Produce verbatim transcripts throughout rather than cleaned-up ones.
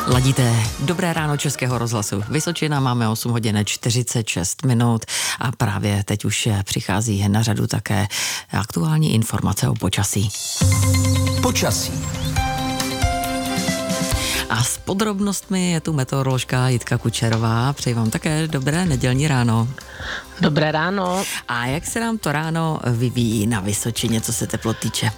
Ladíte Dobré ráno Českého rozhlasu Vysočina, máme osm hodin čtyřicet šest minut a právě teď už přichází na řadu také aktuální informace o počasí. Počasí. A s podrobnostmi je tu meteoroložka Jitka Kučerová. Přeji vám také dobré nedělní ráno. Dobré ráno. A jak se nám to ráno vyvíjí na Vysočině, co se teplot týče?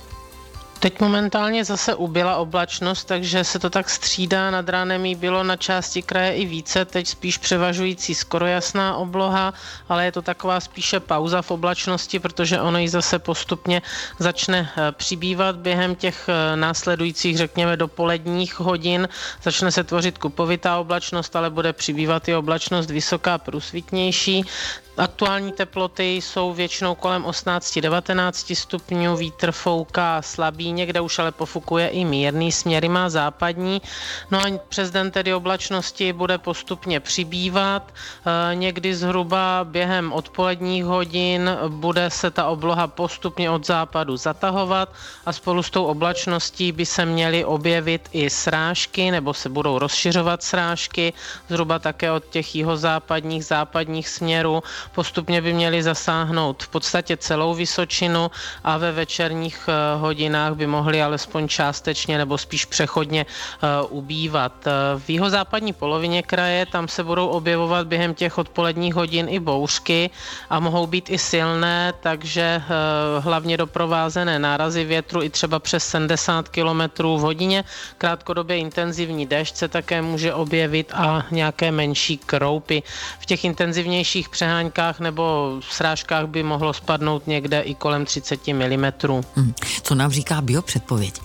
Teď momentálně zase ubyla oblačnost, takže se to tak střídá. Nad ránem jí bylo na části kraje i více, teď spíš převažující skoro jasná obloha, ale je to taková spíše pauza v oblačnosti, protože ono jí zase postupně začne přibývat během těch následujících, řekněme, dopoledních hodin. Začne se tvořit kupovitá oblačnost, ale bude přibývat i oblačnost vysoká, průsvitnější. Aktuální teploty jsou většinou kolem osmnáct devatenáct stupňů, vítr fouká slabý, někde už ale pofukuje i mírný, směry má západní. No a přes den tedy oblačnosti bude postupně přibývat, e, někdy zhruba během odpoledních hodin bude se ta obloha postupně od západu zatahovat a spolu s tou oblačností by se měly objevit i srážky, nebo se budou rozšiřovat srážky, zhruba také od těch jihozápadních, západních směrů. Postupně by měli zasáhnout v podstatě celou Vysočinu a ve večerních hodinách by mohli alespoň částečně nebo spíš přechodně ubývat. V jihozápadní polovině kraje tam se budou objevovat během těch odpoledních hodin i bouřky a mohou být i silné, takže hlavně doprovázené nárazy větru i třeba přes sedmdesát kilometrů v hodině. Krátkodobě intenzivní déšť se také může objevit a nějaké menší kroupy. V těch intenzivnějších přeháňkách nebo srážkách by mohlo spadnout někde i kolem třicet milimetrů. Hmm. Co nám říká biopředpověď?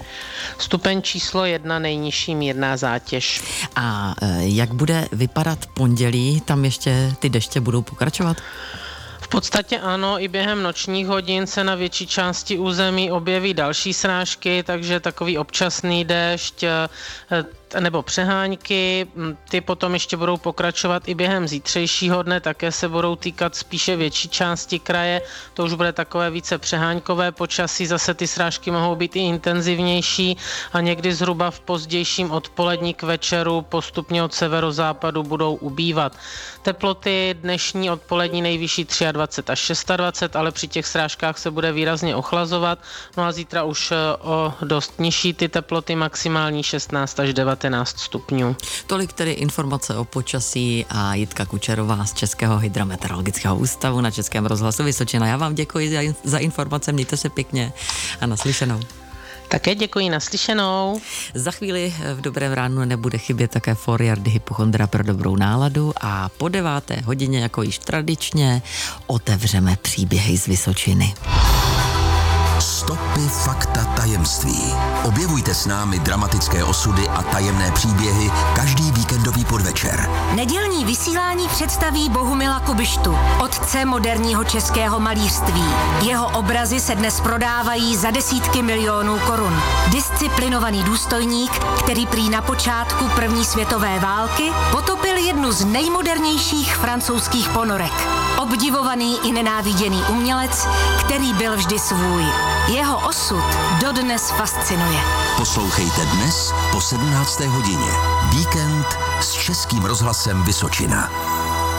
Stupeň číslo jedna, nejnižší mírná zátěž. A jak bude vypadat pondělí? Tam ještě ty deště budou pokračovat? V podstatě ano, i během nočních hodin se na větší části území objeví další srážky, takže takový občasný déšť nebo přeháňky, ty potom ještě budou pokračovat i během zítřejšího dne, také se budou týkat spíše větší části kraje, to už bude takové více přeháňkové počasí, zase ty srážky mohou být i intenzivnější a někdy zhruba v pozdějším odpolední k večeru postupně od severozápadu budou ubývat. Teploty dnešní odpolední nejvyšší dvacet tři až dvacet šest, ale při těch srážkách se bude výrazně ochlazovat, no a zítra už o dost nižší ty teploty, maximální šestnáct až devatenáct stupňů. Tolik tedy informace o počasí a Jitka Kučerová z Českého hydrometeorologického ústavu na Českém rozhlasu Vysočina. Já vám děkuji za, za informace, mějte se pěkně a naslyšenou. Také děkuji, naslyšenou. Za chvíli v Dobrém ránu nebude chybět také for Jardy Hypochondra pro dobrou náladu a po deváté hodině, jako již tradičně, otevřeme příběhy z Vysočiny. Stopy, fakta, tajemství. Objevujte s námi dramatické osudy a tajemné příběhy každý víkendový podvečer. Nedělní vysílání představí Bohumila Kubištu, otce moderního českého malířství. Jeho obrazy se dnes prodávají za desítky milionů korun. Disciplinovaný důstojník, který prý na počátku první světové války potopil jednu z nejmodernějších francouzských ponorek. Obdivovaný i nenáviděný umělec, který byl vždy svůj. Jeho osud dodnes fascinuje. Poslouchejte dnes po sedmnácté hodině. Víkend s Českým rozhlasem Vysočina.